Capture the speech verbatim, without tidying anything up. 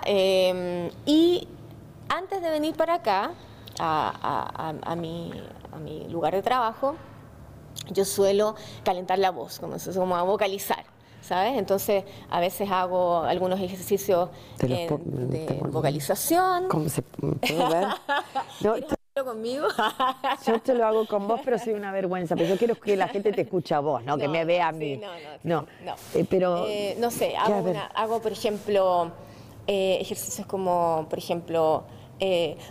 Eh, y antes de venir para acá, a, a, a, a, mi, a mi lugar de trabajo, yo suelo calentar la voz, como, como a vocalizar, ¿sabes? Entonces, a veces hago algunos ejercicios de, en, de vocalización. ¿Cómo se puede ver? No, ¿Quieres hacerlo conmigo? Yo te lo hago con vos, pero soy una vergüenza. Pero yo quiero que la gente te escuche a vos, no, no que me vea a mí. Sí, no, no. No, no. Eh, pero... Eh, no sé, hago, una, hago por ejemplo, eh, ejercicios como, por ejemplo... Eh,